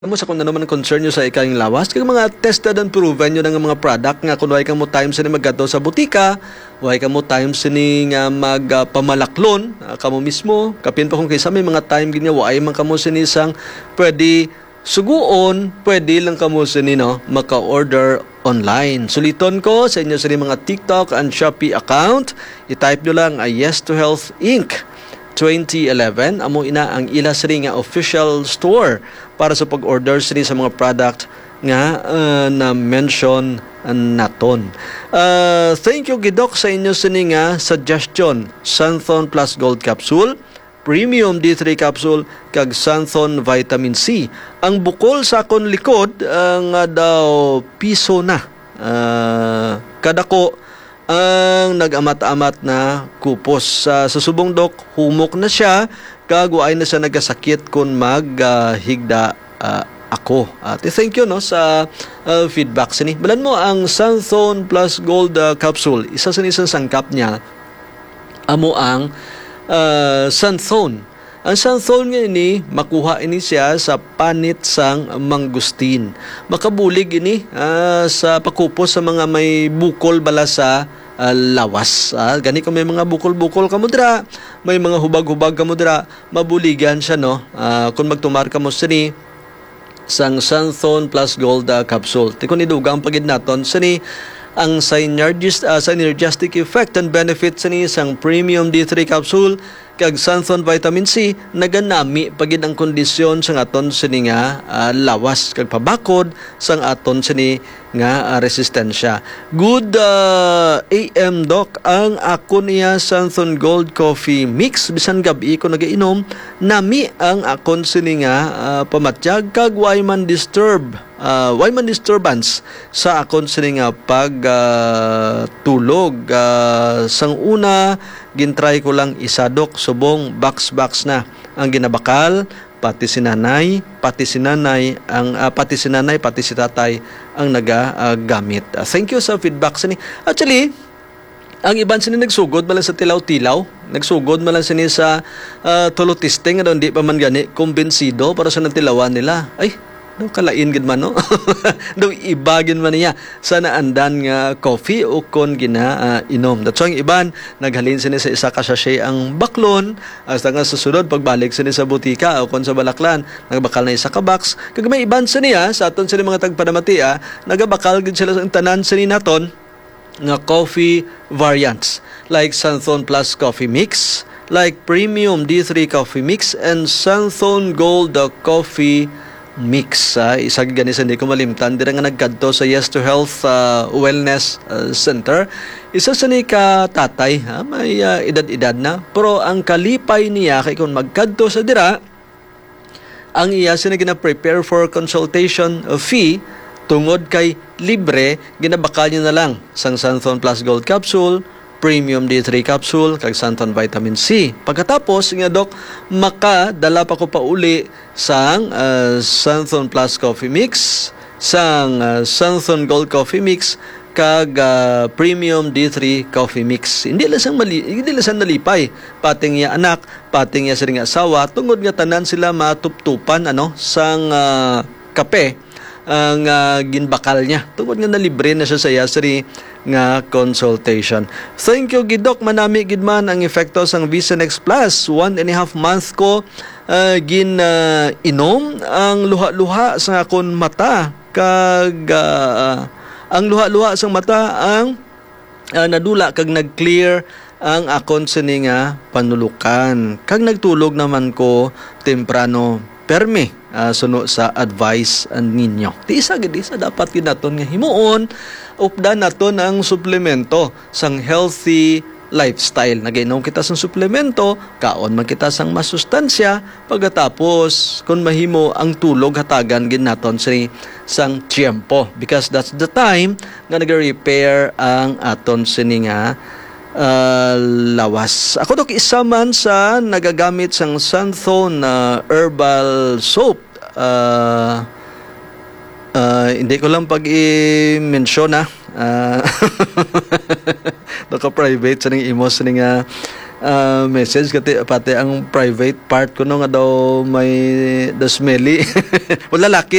Mo sa kung ano man ang concern nyo sa ikaing lawas, kag mga tested and proven yun ang mga product nga kung way ka mo time sa ni maggadto sa butika, way ka mo time sa ni nga magpamalaklon, kamo mismo, kapin pa kung kaysa may mga time ginya, way man kamo sinisang pwede suguon, pwede lang kamo sini no, maka-order online. Suliton ko sa inyo sa mga TikTok and Shopee account, i-type nyo lang Yes to Health Inc. 2011 amo ina ang ila sini nga official store para sa pag-order sini sa mga product nga na mention naton. Thank you gidok sa inyo sini nga suggestion. Santhon Plus Gold Capsule, Premium D3 Capsule kag Santhon Vitamin C. Ang bukol sa akong likod nga daw piso na. Kadako ang nag-amat-amat na kupos sa subong dok, humok na siya kag ay na siya nagasakit kung maghigda ako. Thank you no sa feedback sini. Balan mo ang Santhon Plus Gold Capsule. Isa sa isang sangkap niya amo ang Santhon. Ang Santhon nga ini makuha ini siya sa panit sang mangustin. Makabulig ini sa pakupos sa mga may bukol bala sa lawas. Gani kung may mga bukol-bukol ka mo dira, may mga hubag-hubag ka mo dira, mabuligan siya no. Kung magtumar ka mo sini sang Santhon Plus Gold Capsule. Ti kun idugang pagid naton sini ang synergistic effect and benefits ni isang Premium D3 Capsule kag Santhon Vitamin C naganami pagid ang kondisyon sa aton sini nga lawas kag pabakod sang aton sini nga resistensya. Good AM Doc, ang ako niya Santhon Gold Coffee Mix bisan gabi ko nagainom nami ang akon sini nga pamatyag kag way man disturbance sa akon sini nga pag tulog. Sang una gintry ko lang isadok subong box na ang ginabakal pati si nanay pati si tatay ang nagagamit. Thank you sa feedback sini. Actually ang iban sini nagsugod malang sa tilaw-tilaw, nagsugod malang sini sa tulotisteng ano, hindi pa man gani kumbensido para sa natilawan nila. Ay, no kalain gid man no. Do ibagin man niya sa naandan nga coffee o kon inom. That's why ang iban naghalin sini sa isa ka sachet ang baklon hasta nga susunod pagbalik sini sa butika o kon sa balaklan nagbakal na isa ka box. Kag may iban siniya sa aton sini mga tagpadamati nagabakal gid sila sa tanan sini naton nga coffee variants like Santhon Plus Coffee Mix, like Premium D3 Coffee Mix and Santhon Gold Coffee Mix. Isa gani sa hindi ko malimtan dira nga nagkadto sa Yes to Health Wellness Center. Isa sa ni ka tatay may edad-edad na pero ang kalipay niya kay kung magkadto sa dira ang iya sina gina-prepare for consultation fee tungod kay libre ginabakal niya na lang sang Santhon Plus Gold Capsule, Premium D3 Capsule kag Santhon Vitamin C. Pagkatapos nga dok makadala pa ko pa uli sang Santhon Plus Coffee Mix, sang Santhon Gold Coffee Mix kag Premium D3 Coffee Mix. Hindi lang nalipay pating ya anak, pating ya siring asawa tungod nga tanan sila matuptupan sang kape ang ginbakal niya. Tungod nga na libre na siya sa yasri nga consultation. Thank you gidok manami gidman ang epekto sang Visanex Plus. 1.5 month ko inom ang luha-luha sa akon mata kag ang luha-luha sang mata ang nadula kag nag-clear ang akon sini nga panulukan. Kag nagtulog naman ko temprano permi suno sa advice ninyo. Di isa dapat gid naton nga himuon updan naton ang suplemento sang healthy lifestyle. Nagainom kita sang suplemento, kaon man kita sang masustansya, pagkatapos kung mahimo ang tulog hatagan gid naton sang tiempo because that's the time nga nag-repair ang aton sini nga lawas. Ako dok isa man sa nagagamit sang Santhon herbal soap. Hindi ko lang pag-i-mention Naka-private sa ning imo sa nga message kati pati ang private part ko no nga daw may the smelly. Wala lalaki